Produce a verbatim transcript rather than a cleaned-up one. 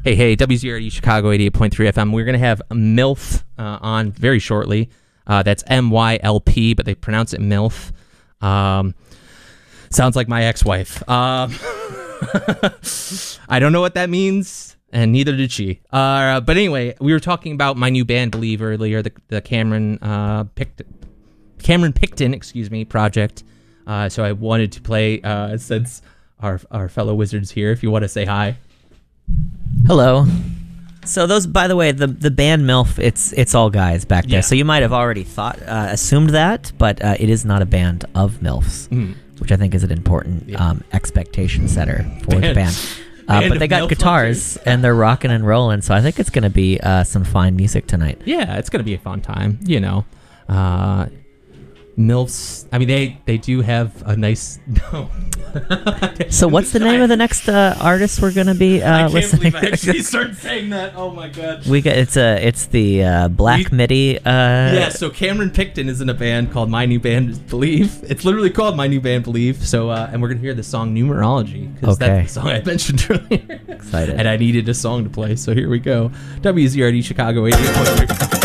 Hey, hey, W Z R D Chicago eighty-eight point three F M. We're going to have MILF uh, on very shortly. Uh, that's M Y L P, but they pronounce it MILF. Um, sounds like my ex-wife. Um, I don't know what that means, and neither did she. Uh, but anyway, we were talking about my new band, Believe, earlier, the, the Cameron, uh, Pict- Cameron Picton, excuse me, project. Uh, so I wanted to play, uh, since our, our fellow wizard's here, if you want to say hi. Hello. So those, by the way, the the band MILF, it's it's all guys back there. Yeah. So you might have already thought, uh, assumed that, but uh, it is not a band of MILFs, Mm. which I think is an important Yeah. um, expectation setter for Band- the band. Uh, band but they of got MILF guitars and they're rocking and rolling, so I think it's going to be uh, some fine music tonight. Yeah, it's going to be a fun time, you know. Uh, MILFs, I mean, they, they do have a nice... No. So what's the name of the next uh, artist we're going to be uh, I can't listening believe I to? actually started saying that. Oh, my God. We got it's a it's the uh, Black We- Midi. Uh, Yeah, so Cameron Picton is in a band called My New Band Believe. It's literally called My New Band Believe. So, uh, and we're gonna hear the song Numerology because Okay. that's the song I mentioned earlier. Excited. And I needed a song to play, so here we go. W Z R D Chicago eighty-eight point three.